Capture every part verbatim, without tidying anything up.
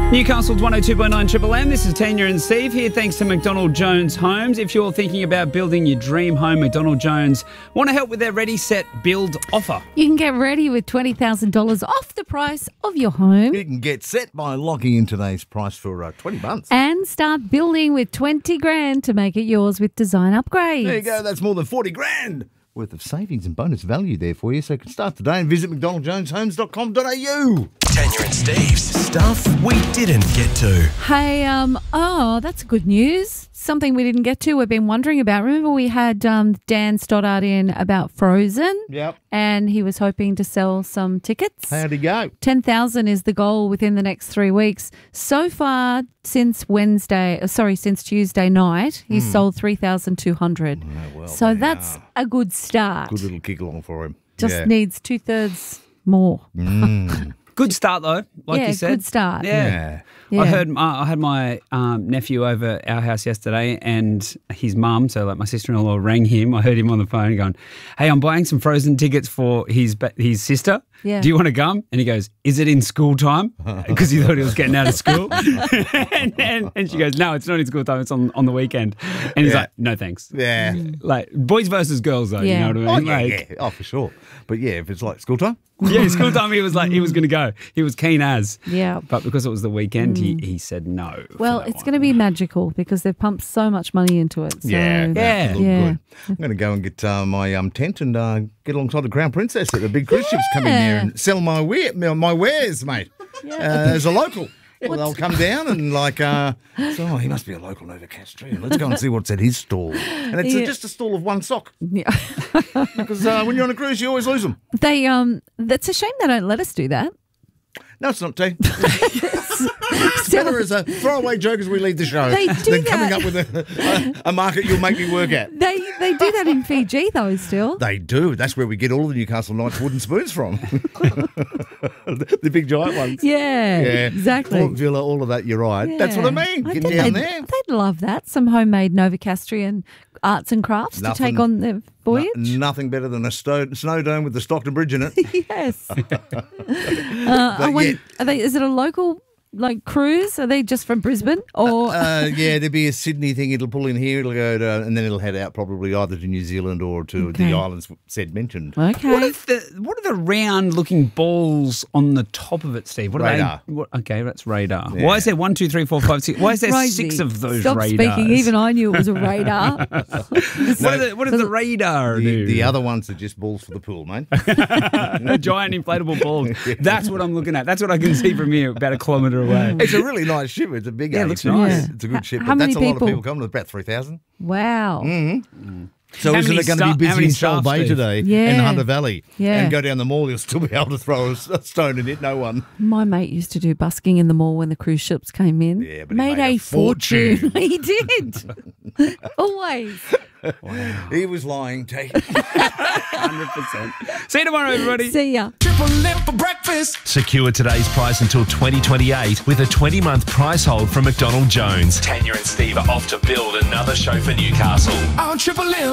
Newcastle's one oh two point nine Triple M. This is Tanya and Steve here thanks to McDonald Jones Homes. If you're thinking about building your dream home, McDonald Jones want to help with their Ready, Set, Build offer. You can get ready with twenty thousand dollars off the price of your home. You can get set by locking in today's price for uh, twenty months. And start building with twenty grand to make it yours with design upgrades. There you go. That's more than forty grand worth of savings and bonus value there for you. So you can start today and visit mcdonald jones homes dot com dot a u. Tanya and Steve's stuff we didn't get to. Hey, um, oh, that's good news. Something we didn't get to, we've been wondering about. Remember we had um, Dan Stoddart in about Frozen? Yep. And he was hoping to sell some tickets. How'd he go? ten thousand is the goal within the next three weeks. So far, since Wednesday, uh, sorry, since Tuesday night, he's Mm. sold three thousand two hundred. Oh, well, so there that's you a good start. Good little kick along for him. Just yeah. needs two-thirds more. Mm. Good start, though, like yeah, you said. good start. Yeah. Yeah. Yeah. I heard. Uh, I had my um, nephew over at our house yesterday, and his mum, so like my sister-in-law, rang him. I heard him on the phone going, "Hey, I'm buying some Frozen tickets for his his sister. Yeah. Do you want to come?" And he goes, "Is it in school time?" Because he thought he was getting out of school. and, and, and she goes, "No, it's not in school time. It's on, on the weekend." And he's Yeah. like, "No, thanks." Yeah. Like boys versus girls, though. Yeah. You know what I Oh, mean? yeah, Like, yeah. Oh, for sure. But yeah, if it's like school time. yeah, school time. He was like, he was going to go. He was keen as. Yeah. But because it was the weekend, he, he said no. for Well, that it's one. going to be magical because they've pumped so much money into it. So, Yeah, Yeah. look Yeah. good. I'm going to go and get uh, my um, tent and uh, get alongside the Crown Princess at the big cruise ships come in there Yeah. and sell my wear, my wares, mate. Uh, as a local. Well, they'll come down and like, uh, so, oh, he must be a local Novocastrian. Let's go and see what's at his stall. And it's uh, Yeah. just a stall of one sock Yeah. because uh, when you're on a cruise, you always lose them. They um that's a shame they don't let us do that. No, it's not, T. It's better as a throwaway joke as we leave the show They do than coming that. up with a, a, a market you'll make me work at. They they do that in Fiji though still. They do. That's where we get all of the Newcastle Knights wooden spoons from. the, the big giant ones. Yeah, Yeah. exactly. Port Villa, all of that, you're right. That's what I mean. I Get think down they'd, there. They'd love that. Some homemade Novocastrian arts and crafts Nothing- to take on their voyage. No- nothing better than a sto- snow dome with the Stockton Bridge in it. Yes. uh, I wonder, yeah. are they, is it a local like cruise? Are they just from Brisbane or? Uh, yeah, there'll be a Sydney thing. It'll pull in here, it'll go to, and then it'll head out probably either to New Zealand or to Okay. the islands said mentioned. okay. What are the what are the round looking balls on the top of it, Steve? What Radar. Are they? What, okay, that's radar. Yeah. Why is there one, two, three, four, five, six? Why is there Rosie, six of those stop radars? speaking. Even I knew it was a radar. What, are the, what does the radar The, do? the other ones are just balls for the pool, mate. A giant inflatable balls. That's what I'm looking at. That's what I can see from here, about a kilometre away. It's a really nice ship. It's a big Yeah, it eight. looks It's- nice. It's a good ship. How But many that's a lot people? of people coming. About three thousand. Wow. Mm-hmm. So How isn't many it going to sta- be how busy many in Shoal staff, Bay Steve? today Yeah. in Hunter Valley? Yeah. And go down the mall, you'll still be able to throw a, s- a stone and hit no one. My mate used to do busking in the mall when the cruise ships came in. Yeah, but he made, made a a fortune. fortune. He did. Always. He was lying, T. one hundred percent. See you tomorrow, everybody. See ya. Triple M for breakfast. Secure today's price until twenty twenty-eight with a twenty-month price hold from McDonald Jones. Tanya and Steve are off to build another show for Newcastle. On Triple M.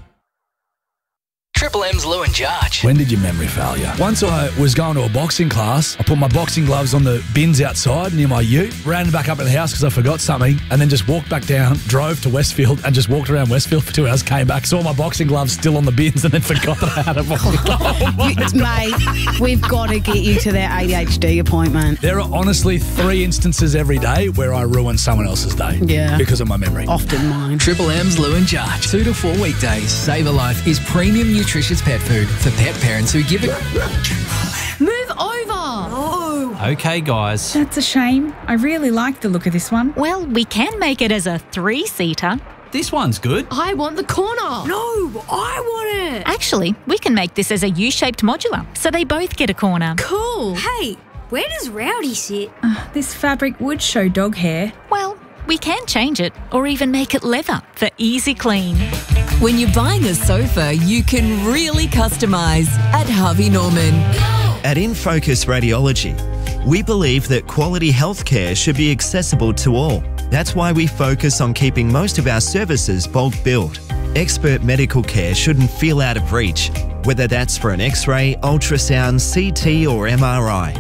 Triple M's Lou and Jarge. When did your memory fail you? Once I was going to a boxing class, I put my boxing gloves on the bins outside near my ute, ran back up to the house because I forgot something, and then just walked back down, drove to Westfield, and just walked around Westfield for two hours, came back, saw my boxing gloves still on the bins, and then forgot that I had a boxing glove. Mate, we've got to get you to that A D H D appointment. There are honestly three instances every day where I ruin someone else's day Yeah. because of my memory. Often mine. Triple M's Lou and Jarge. Two to four weekdays. Save a Life is premium nutritious pet food for pet parents who give it. Move over! Okay, guys. That's a shame. I really like the look of this one. Well, we can make it as a three-seater. This one's good. I want the corner. No, I want it. Actually, we can make this as a U-shaped modular, so they both get a corner. Cool. Hey, where does Rowdy sit? Uh, this fabric would show dog hair. Well, we can change it or even make it leather for easy clean. When you're buying a sofa, you can really customise at Harvey Norman. At InFocus Radiology, we believe that quality healthcare should be accessible to all. That's why we focus on keeping most of our services bulk billed. Expert medical care shouldn't feel out of reach, whether that's for an X-ray, ultrasound, C T or M R I.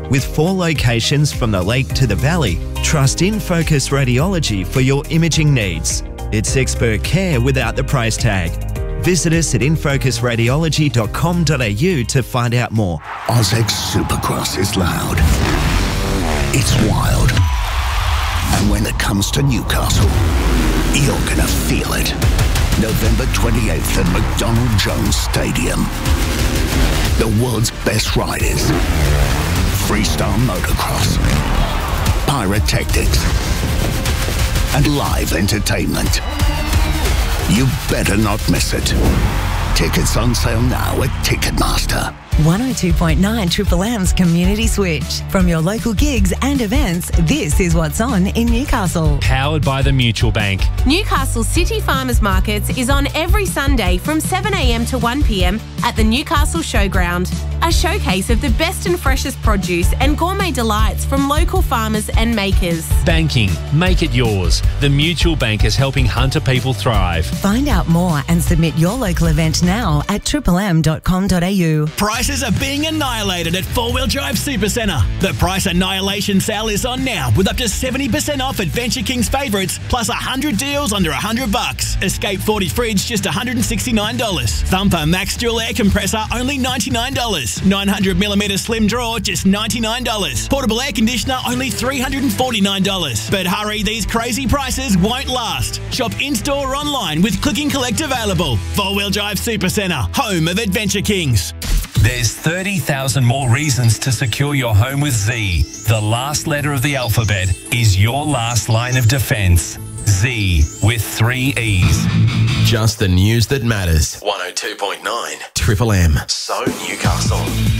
With four locations from the lake to the valley, trust In Focus Radiology for your imaging needs. It's expert care without the price tag. Visit us at infocus radiology dot com dot a u to find out more. Ozex Supercross is loud. It's wild. And when it comes to Newcastle, you're going to feel it. November twenty-eighth at McDonald Jones Stadium. The world's best riders. Freestyle motocross. Pyrotechnics. And live entertainment. You better not miss it. Tickets on sale now at Ticketmaster. one oh two point nine Triple M's Community Switch. From your local gigs and events, this is what's on in Newcastle. Powered by the Mutual Bank. Newcastle City Farmers Markets is on every Sunday from seven a m to one p m at the Newcastle Showground. A showcase of the best and freshest produce and gourmet delights from local farmers and makers. Banking. Make it yours. The Mutual Bank is helping Hunter people thrive. Find out more and submit your local event now at triple m dot com dot a u. Prices are being annihilated at Four Wheel Drive Supercentre. The price annihilation sale is on now with up to seventy percent off Adventure King's favourites, plus one hundred deals under one hundred bucks. Escape forty fridge just one hundred sixty-nine dollars. Thumper Max Dual Air Compressor only ninety-nine dollars. nine hundred millimetre slim drawer just ninety-nine dollars. Portable air conditioner only three hundred forty-nine dollars. But hurry, these crazy prices won't last. Shop in-store or online with click and collect available. Four Wheel Drive Supercentre, home of Adventure Kings. There's thirty thousand more reasons to secure your home with Z. The last letter of the alphabet is your last line of defence. Z with three E's. Just the news that matters. one oh two point nine Triple M. So Newcastle.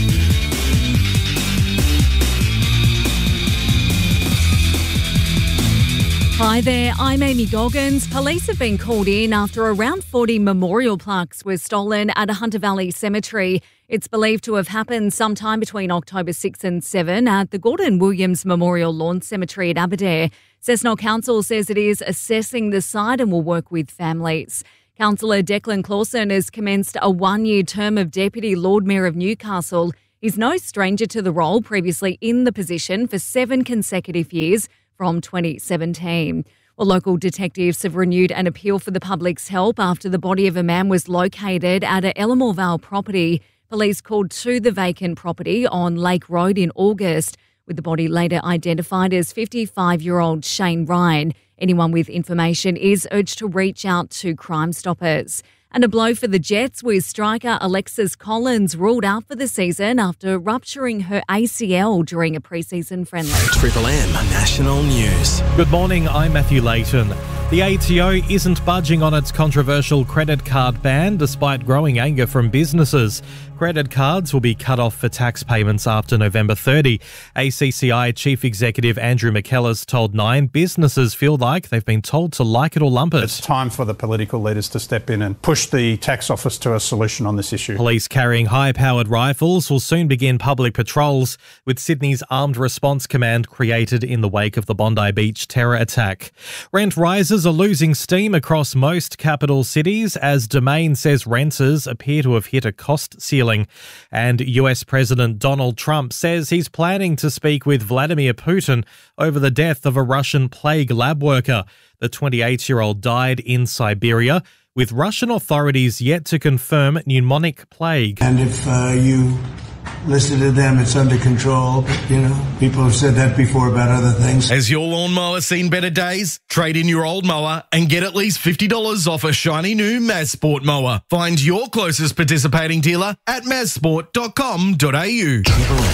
Hi there, I'm Amy Goggins. Police have been called in after around forty memorial plaques were stolen at a Hunter Valley cemetery. It's believed to have happened sometime between October sixth and seventh at the Gordon Williams Memorial Lawn Cemetery at Aberdare. Cessnock Council says it is assessing the site and will work with families. Councillor Declan Clausen has commenced a one-year term of Deputy Lord Mayor of Newcastle. He's no stranger to the role, previously in the position for seven consecutive years from twenty seventeen. Well, local detectives have renewed an appeal for the public's help after the body of a man was located at a Ellamore Vale property. Police called to the vacant property on Lake Road in August, with the body later identified as fifty-five-year-old Shane Ryan. Anyone with information is urged to reach out to Crime Stoppers. And a blow for the Jets, with striker Alexis Collins ruled out for the season after rupturing her A C L during a pre-season friendly. Triple M National News. Good morning, I'm Matthew Layton. The A T O isn't budging on its controversial credit card ban despite growing anger from businesses. Credit cards will be cut off for tax payments after November thirtieth. A C C I Chief Executive Andrew McKellis told Nine businesses feel like they've been told to like it or lump it. It's time for the political leaders to step in and push the tax office to a solution on this issue. Police carrying high-powered rifles will soon begin public patrols, with Sydney's Armed Response Command created in the wake of the Bondi Beach terror attack. Rent rises are losing steam across most capital cities as Domain says renters appear to have hit a cost ceiling. And U S President Donald Trump says he's planning to speak with Vladimir Putin over the death of a Russian plague lab worker. The twenty-eight-year-old died in Siberia, with Russian authorities yet to confirm pneumonic plague. And if uh, you listen to them, it's under control. But, you know, people have said that before about other things. Has your lawnmower seen better days? Trade in your old mower and get at least fifty dollars off a shiny new Mazsport mower. Find your closest participating dealer at mazsport dot com dot a u.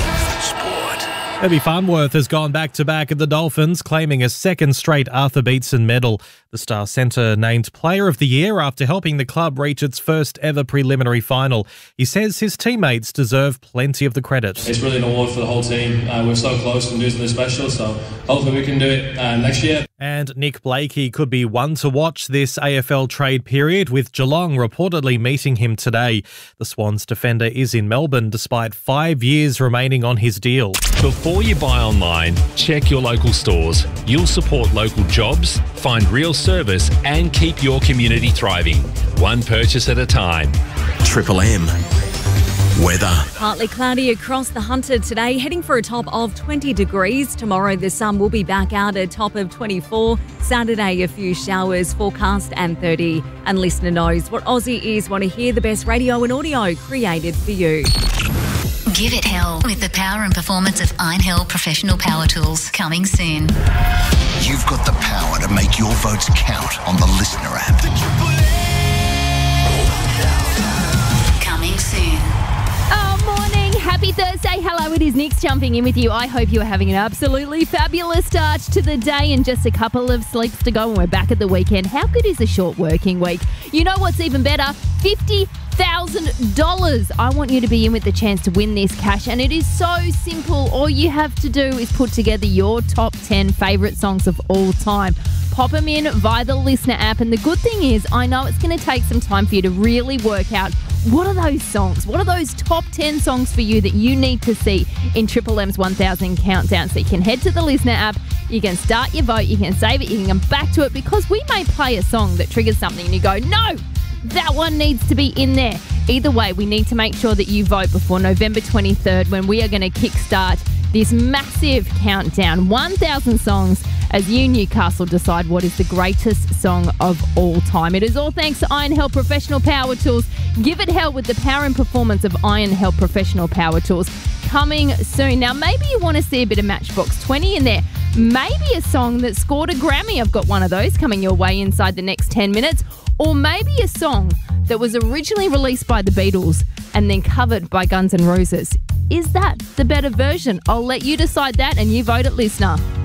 Herbie Farnworth has gone back-to-back at the Dolphins, claiming a second straight Arthur Beetson medal. The Star Centre named Player of the Year after helping the club reach its first ever preliminary final. He says his teammates deserve plenty of the credit. It's really an award for the whole team. Uh, we're so close and doing something special, so hopefully we can do it uh, next year. And Nick Blakey could be one to watch this A F L trade period, with Geelong reportedly meeting him today. The Swans defender is in Melbourne despite five years remaining on his deal. Before you buy online, check your local stores. You'll support local jobs, find real service and keep your community thriving. One purchase at a time. Triple M. Weather. Partly cloudy across the Hunter today, heading for a top of twenty degrees. Tomorrow the sun will be back out at top of twenty-four. Saturday a few showers, forecast and thirty. And listener knows what Aussie ears want to hear, the best radio and audio created for you. Give it hell with the power and performance of Iron Hell Professional Power Tools. Coming soon. You've got the power to make your votes count on the Listener app. Coming soon. Oh, morning. Happy Thursday. Hello, it is Nix jumping in with you. I hope you are having an absolutely fabulous start to the day and just a couple of sleeps to go and we're back at the weekend. How good is a short working week? You know what's even better? fifty thousand dollars. I want you to be in with the chance to win this cash, and it is so simple. All you have to do is put together your top ten favourite songs of all time. Pop them in via the Listener app, and the good thing is I know it's going to take some time for you to really work out what are those songs, what are those top ten songs for you that you need to see in Triple M's one thousand Countdown. So you can head to the Listener app, you can start your vote, you can save it, you can come back to it, because we may play a song that triggers something and you go, no, that one needs to be in there. Either way, we need to make sure that you vote before November twenty-third, when we are going to kickstart this massive countdown. one thousand songs as you, Newcastle, decide what is the greatest song of all time. It is all thanks to Iron Hell Professional Power Tools. Give it hell with the power and performance of Iron Hell Professional Power Tools. Coming soon. Now, maybe you want to see a bit of Matchbox twenty in there. Maybe a song that scored a Grammy. I've got one of those coming your way inside the next ten minutes. Or maybe a song that was originally released by the Beatles and then covered by Guns N' Roses. Is that the better version? I'll let you decide that, and you vote at Listener.